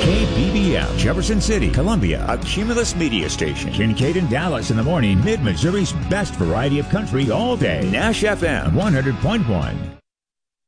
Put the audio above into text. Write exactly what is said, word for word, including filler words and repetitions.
K B B M, Jefferson City, Columbia, a Cumulus media station. Kincaid and Dallas in the morning, Mid-Missouri's best variety of country all day. Nash F M one hundred point one.